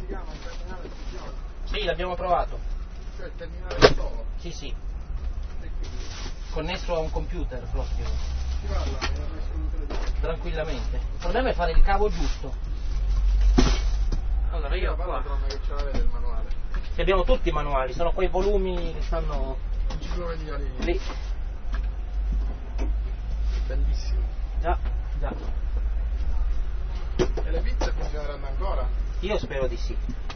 si chiama? Il terminale solo? Sì, l'abbiamo trovato. Cioè il terminale solo? Sì, sì. E quindi? Connesso a un computer proprio. Si parla, mi ha messo un telefono. Tranquillamente. Il problema è fare il cavo giusto. Allora io parla qua. che ce l'avete il manuale. Sì, abbiamo tutti i manuali, sono quei volumi che stanno Enciclopedia lì. Bellissimo. Già, già. E le pizze funzioneranno ancora? Io spero di sì.